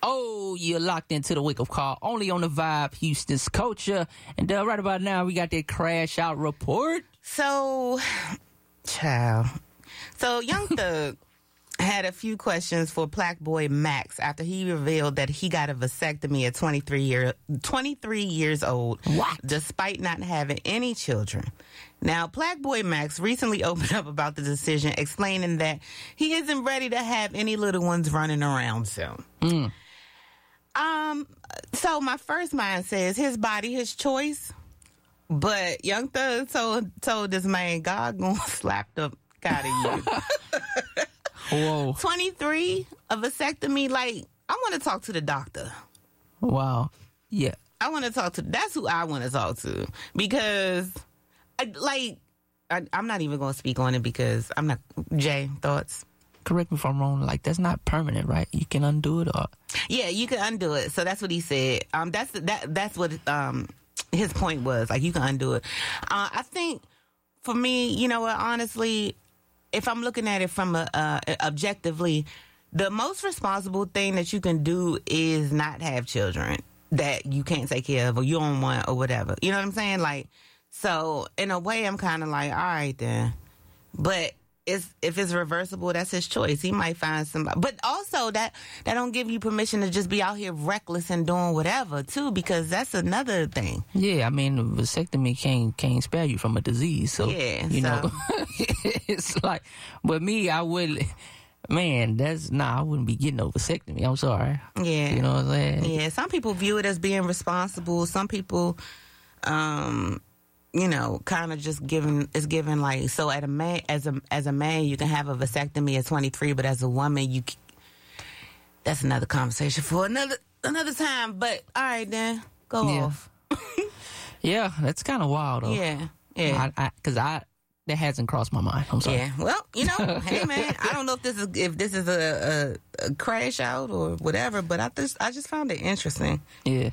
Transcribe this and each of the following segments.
Oh, you're locked into the wake-up call only on the Vibe, Houston's culture. And right about now, we got that crash out report. So, child. So, Young Thug had a few questions for Plaque-Boy Max after he revealed that he got a vasectomy at 23 years old. What? Despite not having any children. Now, Plaque-Boy Max recently opened up about the decision, explaining that he isn't ready to have any little ones running around soon. So my first mind says his body, his choice. But Young Thug told this man, God gonna slap the out of you. Whoa. 23, a vasectomy. Like, I want to talk to the doctor. Wow. Yeah. I want to talk to. That's who I want to talk to, because, I'm not even going to speak on it because I'm not. Jay, thoughts? Correct me if I'm wrong. Like, that's not permanent, right? You can undo it, or Yeah, you can undo it. So that's what he said. That's what his point was. Like, you can undo it. I think for me, you know what? Honestly, if I'm looking at it from objectively, the most responsible thing that you can do is not have children that you can't take care of or you don't want or whatever. You know what I'm saying? Like, so in a way, I'm kind of like, all right then. But if it's reversible, that's his choice. He might find somebody. But also that don't give you permission to just be out here reckless and doing whatever too, because that's another thing. yeah, I mean, vasectomy can't spare you from a disease. So Yeah, you know, it's like, but me, I would. Man, I wouldn't be getting no vasectomy. I'm sorry. Yeah. You know what I'm saying? Yeah, some people view it as being responsible. Some people, kind of just given like, so as a man, you can have a vasectomy at 23, but as a woman, that's another conversation for another time. But all right, then go off. Yeah, that's kind of wild, though. Yeah. Because that hasn't crossed my mind. I'm sorry. Yeah. Well, hey man, I don't know if this is a crash out or whatever, but I just found it interesting. Yeah.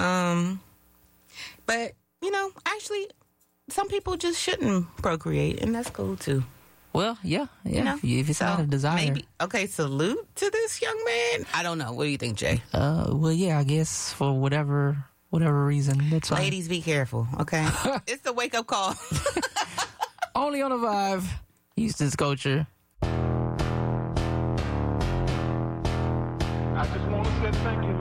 But actually, some people just shouldn't procreate, and that's cool too. Well, yeah. If it's not a desire. Maybe. Okay, salute to this young man. I don't know. What do you think, Jay? Well, yeah, I guess for whatever reason, that's fine. Ladies, be careful, okay? It's the wake-up call. Only on the Vibe, Houston's culture. I just want to say thank you.